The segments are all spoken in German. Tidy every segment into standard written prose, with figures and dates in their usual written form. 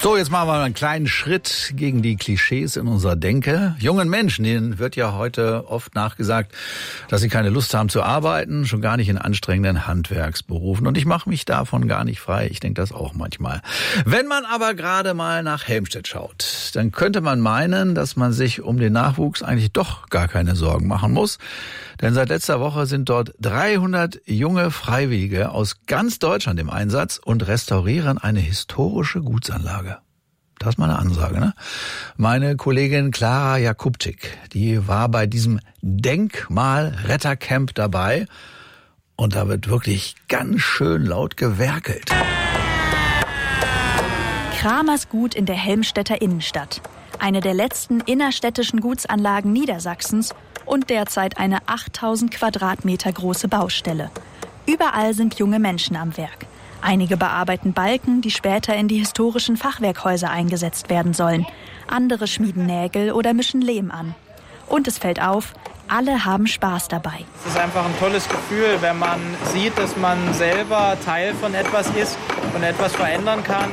So, jetzt machen wir mal einen kleinen Schritt gegen die Klischees in unserer Denke. Jungen Menschen, denen wird ja heute oft nachgesagt, dass sie keine Lust haben zu arbeiten, schon gar nicht in anstrengenden Handwerksberufen. Und ich mache mich davon gar nicht frei. Ich denke das auch manchmal. Wenn man aber gerade mal nach Helmstedt schaut, dann könnte man meinen, dass man sich um den Nachwuchs eigentlich doch gar keine Sorgen machen muss. Denn seit letzter Woche sind dort 300 junge Freiwillige aus ganz Deutschland im Einsatz und restaurieren eine historische Gutsanlage. Das ist mal eine Ansage, ne? Meine Kollegin Clara Jakubczyk, die war bei diesem Denkmalrettercamp dabei und da wird wirklich ganz schön laut gewerkelt. Kramers Gut in der Helmstedter Innenstadt. Eine der letzten innerstädtischen Gutsanlagen Niedersachsens und derzeit eine 8000 Quadratmeter große Baustelle. Überall sind junge Menschen am Werk. Einige bearbeiten Balken, die später in die historischen Fachwerkhäuser eingesetzt werden sollen. Andere schmieden Nägel oder mischen Lehm an. Und es fällt auf, alle haben Spaß dabei. Es ist einfach ein tolles Gefühl, wenn man sieht, dass man selber Teil von etwas ist und etwas verändern kann.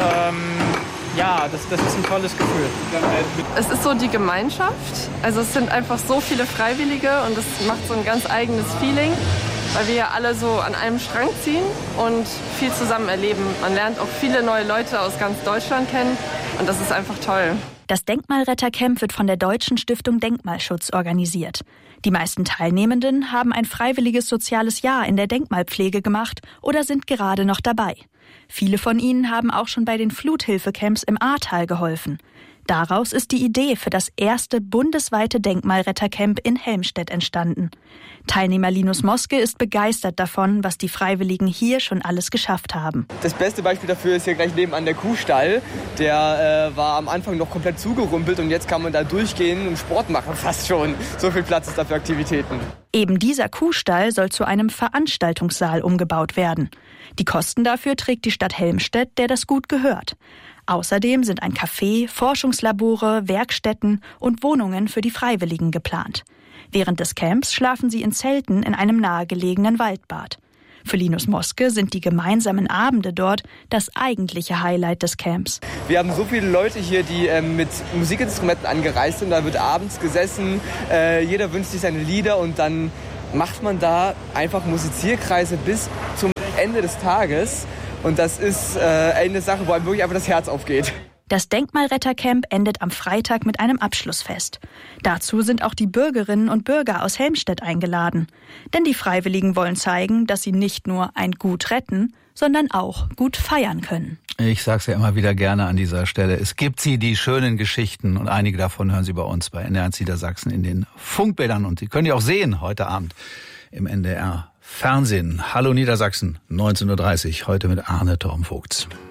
Und das ist ein tolles Gefühl. Es ist so die Gemeinschaft. Also es sind einfach so viele Freiwillige und es macht so ein ganz eigenes Feeling, weil wir ja alle so an einem Strang ziehen und viel zusammen erleben. Man lernt auch viele neue Leute aus ganz Deutschland kennen und das ist einfach toll. Das Denkmalrettercamp wird von der Deutschen Stiftung Denkmalschutz organisiert. Die meisten Teilnehmenden haben ein freiwilliges soziales Jahr in der Denkmalpflege gemacht oder sind gerade noch dabei. Viele von ihnen haben auch schon bei den Fluthilfecamps im Ahrtal geholfen. Daraus ist die Idee für das erste bundesweite Denkmalrettercamp in Helmstedt entstanden. Teilnehmer Linus Moske ist begeistert davon, was die Freiwilligen hier schon alles geschafft haben. Das beste Beispiel dafür ist hier gleich nebenan der Kuhstall. Der war am Anfang noch komplett zugerumpelt und jetzt kann man da durchgehen und Sport machen fast schon. So viel Platz ist da für Aktivitäten. Eben dieser Kuhstall soll zu einem Veranstaltungssaal umgebaut werden. Die Kosten dafür trägt die Stadt Helmstedt, der das Gut gehört. Außerdem sind ein Café, Forschungslabore, Werkstätten und Wohnungen für die Freiwilligen geplant. Während des Camps schlafen sie in Zelten in einem nahegelegenen Waldbad. Für Linus Moske sind die gemeinsamen Abende dort das eigentliche Highlight des Camps. Wir haben so viele Leute hier, die mit Musikinstrumenten angereist sind. Da wird abends gesessen, jeder wünscht sich seine Lieder und dann macht man da einfach Musizierkreise bis zum Ende des Tages. Und das ist eine Sache, wo einem wirklich einfach das Herz aufgeht. Das Denkmalrettercamp endet am Freitag mit einem Abschlussfest. Dazu sind auch die Bürgerinnen und Bürger aus Helmstedt eingeladen. Denn die Freiwilligen wollen zeigen, dass sie nicht nur ein Gut retten, sondern auch gut feiern können. Ich sag's ja immer wieder gerne an dieser Stelle. Es gibt die schönen Geschichten und einige davon hören Sie bei uns bei NDR1 Niedersachsen in den Funkbildern. Und Sie können die auch sehen heute Abend im NDR Fernsehen. Hallo Niedersachsen, 19:30 Uhr, heute mit Arne Tormvogts.